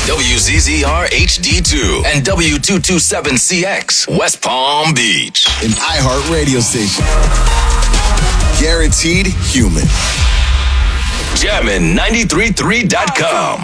WZZR HD2 and W227CX, West Palm Beach. An iHeart radio station. Guaranteed human. Jammin'93.3.com.